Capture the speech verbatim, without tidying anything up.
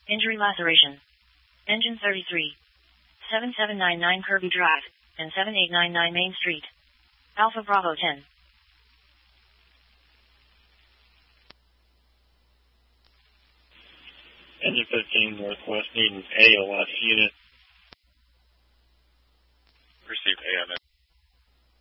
Injury laceration. Engine thirty-three. seven seven nine nine Kirby Drive, and seven eight nine nine Main Street. Alpha Bravo ten. Engine fifteen Northwest needing A O S unit. Received A O S.